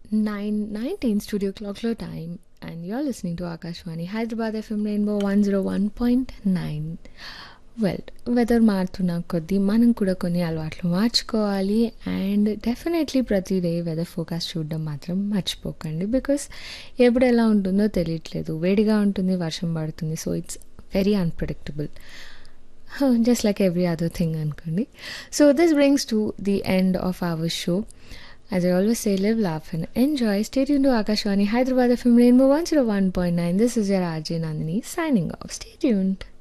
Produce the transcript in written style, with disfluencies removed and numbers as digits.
9:19 studio clock low time, and you're listening to Akashwani Hyderabad FM Rainbow 101.9. Well weather మారుతున్న కొద్దీ మనం కూడా కొన్ని అలవాట్లు మార్చుకోవాలి. అండ్ డెఫినెట్లీ ప్రతి డే వెదర్ ఫోకాస్ట్ చూడడం మాత్రం మర్చిపోకండి. బికాస్ ఎప్పుడు ఎలా ఉంటుందో తెలియట్లేదు. వేడిగా ఉంటుంది, వర్షం పడుతుంది. So it's very unpredictable, just like every other thing అనుకోండి. So this brings to the end of our show. As I always say, live, laugh and enjoy. Stay tuned to Akashwani Hyderabad FM Rainbow 101.9. This is your RJ Nandini signing off. Stay tuned.